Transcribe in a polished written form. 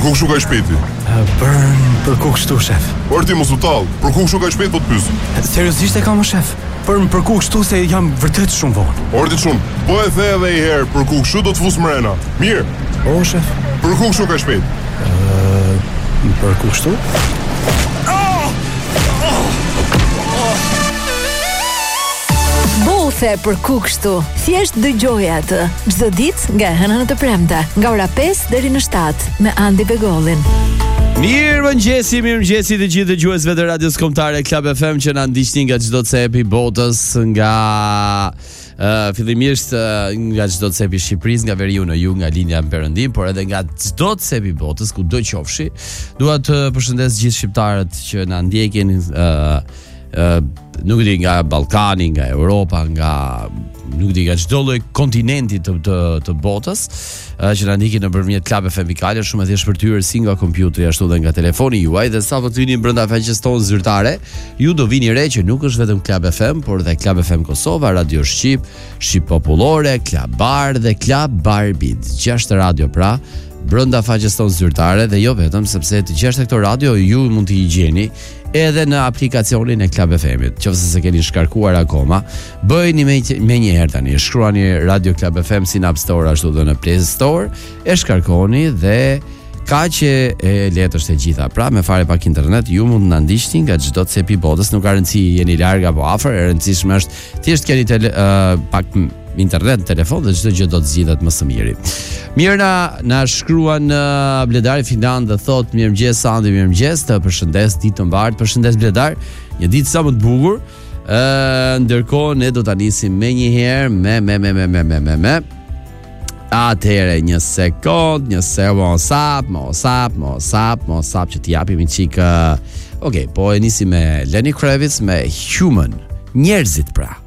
ku kështu ka shpejti? Për ku kështu, shef? Por ti mos u tall, për ku kështu ka shpejt po të pyes? Seriozisht e kam, shef? Për ku kështu se jam vërtet shumë vonë. Orti shumë, po e the edhe një herë, për ku kështu do të fus mrena. Mirë. O, shef? Për ku kështu ka shpejt? Për ku kështu? Bothe për ku kështu. Thjesht dëgjoje atë çdo ditë nga hëna në të premte, nga ora 5 deri në 7 me Andi Begollin. Mirëmëngjesi të gjithë dëgjuesve të radios kombëtare Club FM që na ndiqni nga çdo cep i botës, nga fillimisht nga çdo cep i Shqipërisë, nga veriu në jug, nga linja në perëndim, por edhe nga çdo cep i botës kudo qofshi. Dua të përshëndes gjithë shqiptarët që na ndjekin nuk di nga Ballkani, nga Europa, nga nuk di nga çdo lloj kontinenti të botës, që na ndjekin nëpërmjet Club FM Vikale, shumë e thjeshtë për ty si nga kompjuteri ashtu dhe nga telefoni juaj, dhe sa po të vini brenda faqes tonë zyrtare, ju do vini re që nuk është vetëm Club FM, por dhe Club FM Kosova, Radio Shqip, Shqip Popullore, Club Bar dhe Club Barbit. 6 radio pra brenda faqes tonë zyrtare, dhe jo vetëm, sepse të 6 këto radio ju mund t'i gjeni edhe në aplikacionin e Club FM-it. Nëse se keni shkarkuar akoma, bëjeni me një herë tani. Shkruani Radio Club FM si në App Store ashtu dhe në Play Store, e shkarkoni dhe ka që e letë është e gjitha. Pra, me fare pak internet, ju mund na ndiqni nga çdo cep i botës, nuk ka rëndësi jeni larg apo afër, e rëndësishme është thjesht keni pak internet, telefon dhe çdo gjë do të zgjidhet më së miri. Mirë, na shkruan Bledari Filan dhe thot mirëmëngjes Andi, mirëmëngjes, të përshëndes ditë të mbarë, përshëndes Bledar, një ditë sa më të bukur. Ndërkohë ne do ta nisim me një herë me atëherë një sekond që t'i japim një çik. Okej, po e nisim me Lenny Kravitz me Human, njerëzit pra.